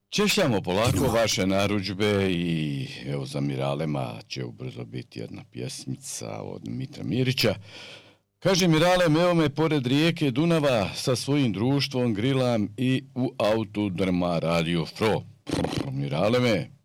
Češljamo polako vaše narudžbe i evo za Miralema će ubrzo biti jedna pjesmica od Mitra Mirića. Kaže Miralem, evo me pored rijeke Dunava sa svojim društvom grilam i u autu drma Radio Fro. Miraleme,